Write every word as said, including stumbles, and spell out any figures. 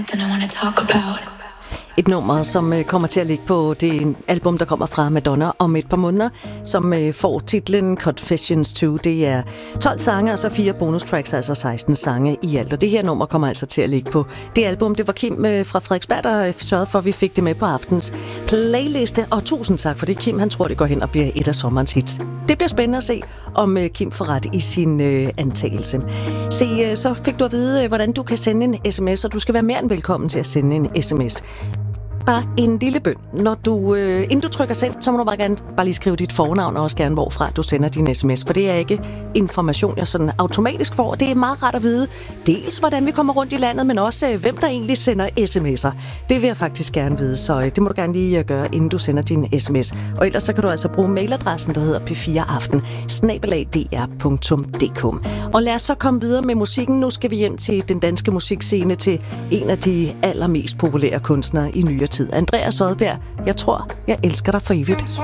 Then I wanna talk about. Et nummer, som kommer til at ligge på det album, der kommer fra Madonna om et par måneder, som får titlen Confessions to. Det er tolv sange og så fire bonustracks, altså seksten sange i alt. Og det her nummer kommer altså til at ligge på det album. Det var Kim fra Frederiksberg, der sørgede for, at vi fik det med på aftens playliste. Og tusind tak for det, Kim. Han tror, det går hen og bliver et af sommerens hits. Det bliver spændende at se, om Kim får ret i sin øh, antagelse. Se, så fik du at vide, hvordan du kan sende en sms, og du skal være mere end velkommen til at sende en sms. Bare en lille bøn. Når du, øh, inden du trykker send, så må du bare gerne bare lige skrive dit fornavn, og også gerne hvorfra du sender din sms, for det er ikke information, jeg sådan automatisk får. Det er meget rart at vide, dels hvordan vi kommer rundt i landet, men også øh, hvem der egentlig sender sms'er. Det vil jeg faktisk gerne vide, så øh, det må du gerne lige øh, gøre, inden du sender din sms. Og ellers så kan du altså bruge mailadressen, der hedder p fire aften snabel-a d r punktum d k. Og lad os så komme videre med musikken. Nu skal vi hjem til den danske musikscene, til en af de allermest populære kunstnere i nyere tid. Andreas Odbjerg, jeg tror, jeg elsker dig for evigt.